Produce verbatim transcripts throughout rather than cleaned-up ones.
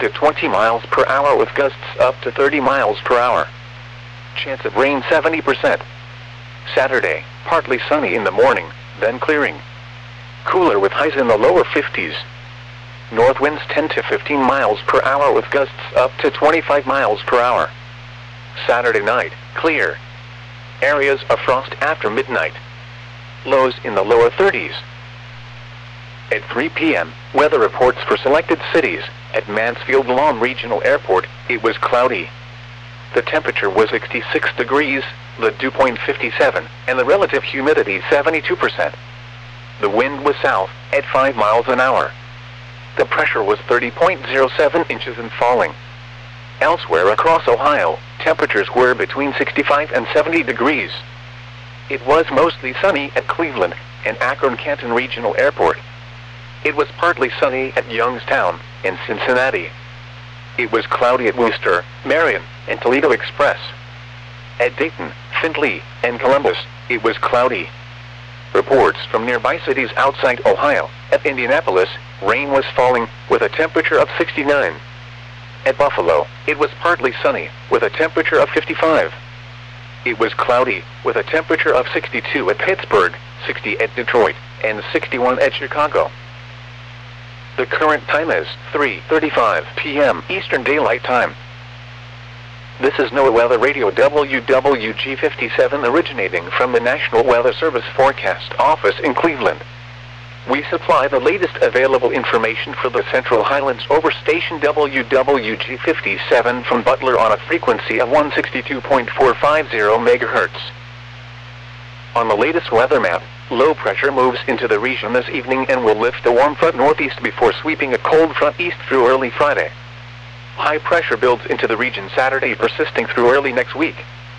to twenty miles per hour with gusts up to thirty miles per hour. Chance of rain seventy percent. Saturday, partly sunny in the morning, then clearing. Cooler with highs in the lower fifties. North winds ten to fifteen miles per hour with gusts up to twenty-five miles per hour. Saturday night, clear. Areas of frost after midnight. Lows in the lower thirties. At three p m, weather reports for selected cities. At Mansfield Lawn Regional Airport, it was cloudy. The temperature was sixty-six degrees, the dew point fifty-seven, and the relative humidity seventy-two percent. The wind was south, at five miles an hour. The pressure was thirty point zero seven inches and falling. Elsewhere across Ohio, temperatures were between sixty-five and seventy degrees. It was mostly sunny at Cleveland and Akron-Canton Regional Airport. It was partly sunny at Youngstown and Cincinnati. It was cloudy at Worcester, Marion, and Toledo Express. At Dayton, Findlay, and Columbus, it was cloudy. Reports from nearby cities outside Ohio. At Indianapolis, rain was falling with a temperature of sixty-nine. At Buffalo, it was partly sunny with a temperature of fifty-five. It was cloudy with a temperature of sixty-two at Pittsburgh, sixty at Detroit, and sixty-one at Chicago. The current time is three thirty-five p m Eastern Daylight Time. This is NOAA Weather Radio W W G fifty-seven originating from the National Weather Service Forecast Office in Cleveland. We supply the latest available information for the Central Highlands over station W W G fifty-seven from Butler on a frequency of one sixty-two point four five zero megahertz. On the latest weather map, low pressure moves into the region this evening and will lift a warm front northeast before sweeping a cold front east through early Friday. High pressure builds into the region Saturday, persisting through early next week.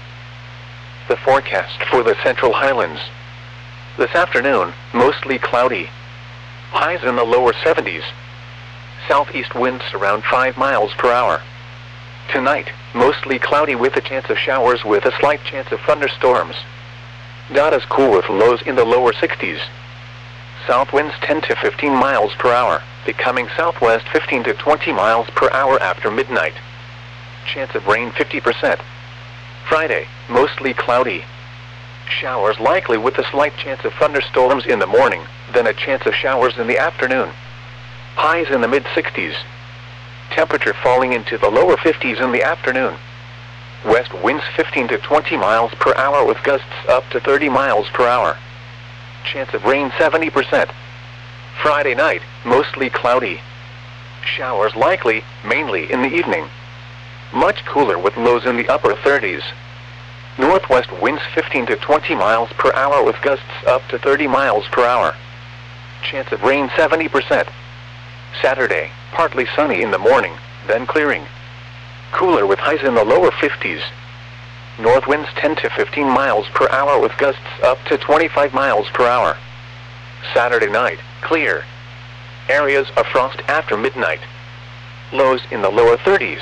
The forecast for the Central Highlands. This afternoon, mostly cloudy. Highs in the lower seventies. Southeast winds around five miles per hour. Tonight, mostly cloudy with a chance of showers with a slight chance of thunderstorms. Not as cool with lows in the lower sixties. South winds ten to fifteen miles per hour, becoming southwest fifteen to twenty miles per hour after midnight. Chance of rain fifty percent. Friday, mostly cloudy. Showers likely with a slight chance of thunderstorms in the morning, then a chance of showers in the afternoon. Highs in the mid sixties. Temperature falling into the lower fifties in the afternoon. West winds fifteen to twenty miles per hour with gusts up to thirty miles per hour. Chance of rain seventy percent. Friday night, mostly cloudy. Showers likely, mainly in the evening. Much cooler with lows in the upper thirties. Northwest winds fifteen to twenty miles per hour with gusts up to thirty miles per hour. Chance of rain seventy percent. Saturday, partly sunny in the morning, then clearing. Cooler with highs in the lower fifties. North winds ten to fifteen miles per hour with gusts up to twenty-five miles per hour. Saturday night, clear. Areas of frost after midnight. Lows in the lower thirties.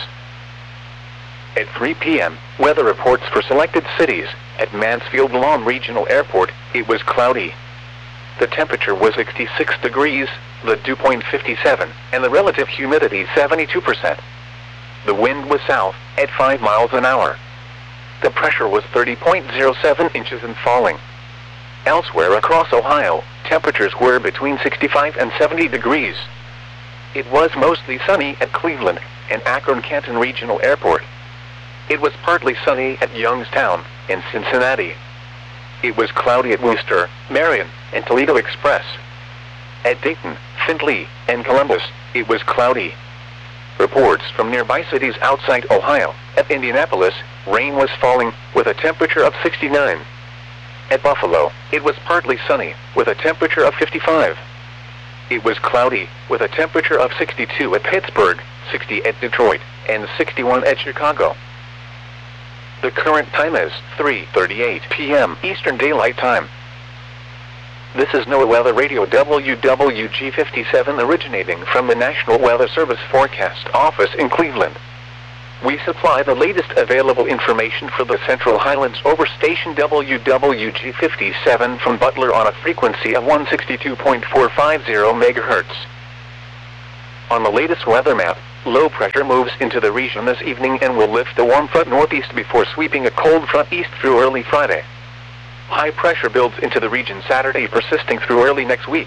At three p m, weather reports for selected cities. At Mansfield Lawn Regional Airport, it was cloudy. The temperature was sixty-six degrees, the dew point fifty-seven, and the relative humidity seventy-two percent. The wind was south, at five miles an hour. The pressure was thirty point zero seven inches and falling. Elsewhere across Ohio, temperatures were between sixty-five and seventy degrees. It was mostly sunny at Cleveland and Akron-Canton Regional Airport. It was partly sunny at Youngstown and Cincinnati. It was cloudy at Worcester, Marion, and Toledo Express. At Dayton, Findlay, and Columbus, it was cloudy. Reports from nearby cities outside Ohio. At Indianapolis, rain was falling with a temperature of sixty-nine. At Buffalo, it was partly sunny with a temperature of fifty-five. It was cloudy with a temperature of sixty-two at Pittsburgh, sixty at Detroit, and sixty-one at Chicago. The current time is three thirty-eight p m Eastern Daylight Time. This is NOAA Weather Radio W W G fifty-seven originating from the National Weather Service Forecast Office in Cleveland. We supply the latest available information for the Central Highlands over station W W G fifty-seven from Butler on a frequency of one sixty-two point four five zero megahertz. On the latest weather map, Low pressure moves into the region this evening and will lift the warm front northeast before sweeping a cold front east through early Friday. High pressure builds into the region Saturday, persisting through early next week.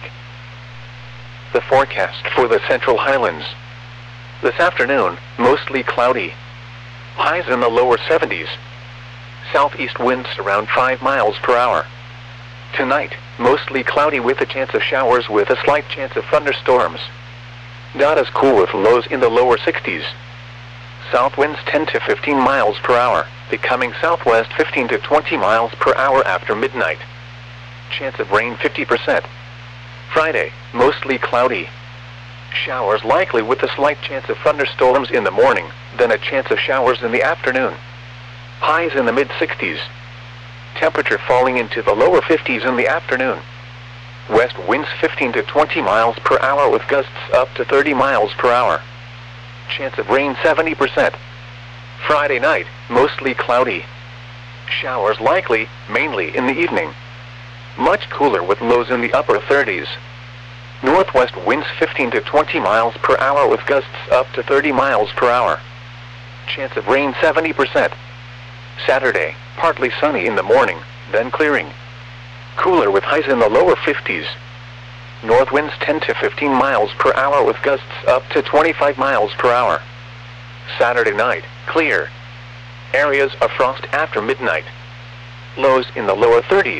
The forecast for the Central Highlands. This afternoon, mostly cloudy. Highs in the lower seventies. Southeast winds around five miles per hour. Tonight, mostly cloudy with a chance of showers with a slight chance of thunderstorms. Not as cool with lows in the lower sixties. South winds ten to fifteen miles per hour, becoming southwest fifteen to twenty miles per hour after midnight. Chance of rain fifty percent. Friday, mostly cloudy. Showers likely with a slight chance of thunderstorms in the morning, then a chance of showers in the afternoon. Highs in the mid-sixties. Temperature falling into the lower fifties in the afternoon. West winds fifteen to twenty miles per hour with gusts up to thirty miles per hour. Chance of rain seventy percent. Friday night, mostly cloudy. Showers likely, mainly in the evening. Much cooler with lows in the upper thirties. Northwest winds fifteen to twenty miles per hour with gusts up to thirty miles per hour. Chance of rain seventy percent. Saturday, partly sunny in the morning, then clearing. Cooler with highs in the lower fifties. North winds ten to fifteen miles per hour with gusts up to twenty-five miles per hour. Saturday night, clear. Areas of frost after midnight. Lows in the lower thirties.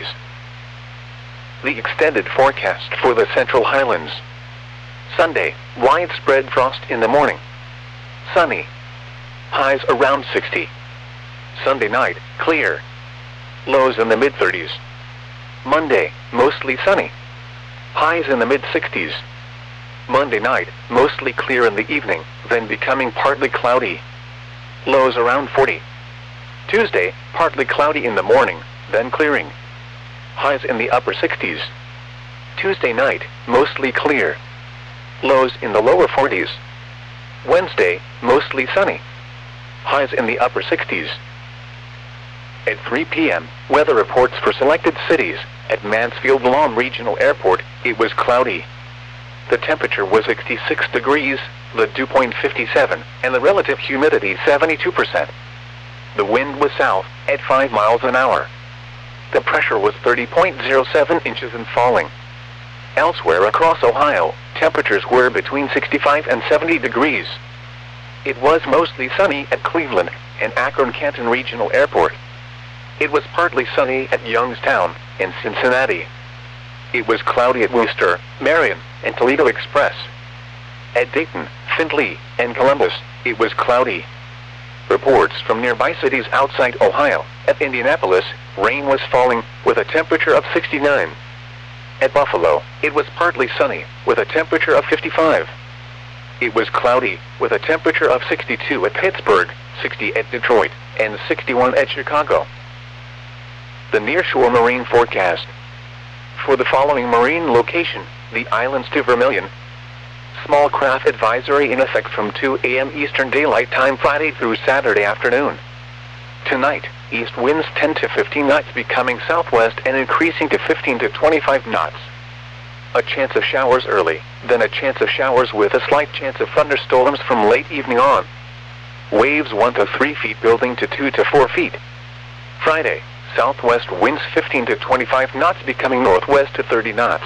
The extended forecast for the Central Highlands. Sunday, widespread frost in the morning. Sunny. Highs around sixty. Sunday night, clear. Lows in the mid-thirties. Monday, mostly sunny. Highs in the mid-sixties. Monday night, mostly clear in the evening, then becoming partly cloudy. Lows around forty. Tuesday, partly cloudy in the morning, then clearing. Highs in the upper sixties. Tuesday night, mostly clear. Lows in the lower forties. Wednesday, mostly sunny. Highs in the upper sixties. At three p m, weather reports for selected cities. At Mansfield Lahm Regional Airport, it was cloudy. The temperature was sixty-six degrees, the dew point fifty-seven, and the relative humidity seventy-two percent. The wind was south, at five miles an hour. The pressure was thirty point zero seven inches and falling. Elsewhere across Ohio, temperatures were between sixty-five and seventy degrees. It was mostly sunny at Cleveland and Akron-Canton Regional Airport. It was partly sunny at Youngstown and Cincinnati. It was cloudy at Worcester, Marion, and Toledo Express. At Dayton, Findlay, and Columbus, it was cloudy. Reports from nearby cities outside Ohio. At Indianapolis, rain was falling with a temperature of sixty-nine. At Buffalo, it was partly sunny with a temperature of fifty-five. It was cloudy with a temperature of sixty-two at Pittsburgh, sixty at Detroit, and sixty-one at Chicago. The nearshore marine forecast. For the following marine location, the islands to Vermilion. Small craft advisory in effect from two a m Eastern Daylight Time Friday through Saturday afternoon. Tonight, east winds ten to fifteen knots becoming southwest and increasing to fifteen to twenty-five knots. A chance of showers early, then a chance of showers with a slight chance of thunderstorms from late evening on. Waves one to three feet building to two to four feet. Friday, southwest winds fifteen to twenty-five knots becoming northwest to thirty knots.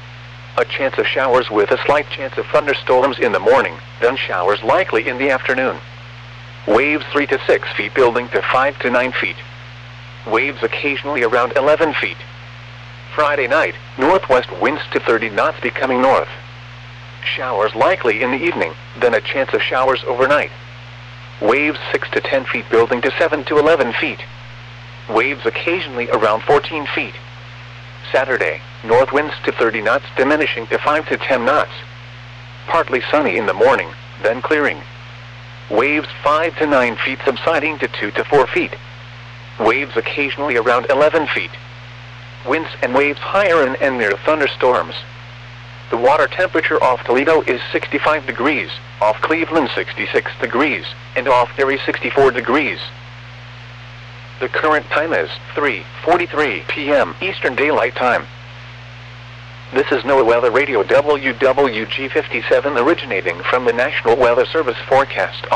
A chance of showers with a slight chance of thunderstorms in the morning, then showers likely in the afternoon. Waves three to six feet building to five to nine feet. Waves occasionally around eleven feet. Friday night, northwest winds to thirty knots becoming north. Showers likely in the evening, then a chance of showers overnight. Waves six to ten feet building to seven to eleven feet. Waves occasionally around fourteen feet. Saturday, north winds to thirty knots diminishing to five to ten knots. Partly sunny in the morning, then clearing. Waves five to nine feet subsiding to two to four feet. Waves occasionally around eleven feet. Winds and waves higher in and near thunderstorms. The water temperature off Toledo is sixty-five degrees, off Cleveland sixty-six degrees, and off Erie sixty-four degrees. The current time is three forty-three p m Eastern Daylight Time. This is NOAA Weather Radio W W G fifty-seven originating from the National Weather Service forecast.